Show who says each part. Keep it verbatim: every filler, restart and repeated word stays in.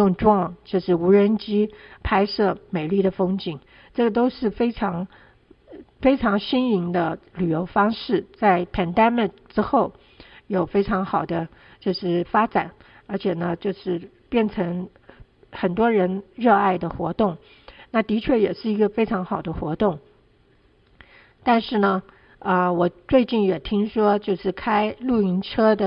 Speaker 1: 用 drone 就是无人机拍摄美丽的风景，这个都是非常非常新颖的旅游方式，在 pandemic 之后有非常好的就是发展，而且呢就是变成很多人热爱的活动，那的确也是一个非常好的活动。但是呢啊、呃，我最近也听说就是开露营车的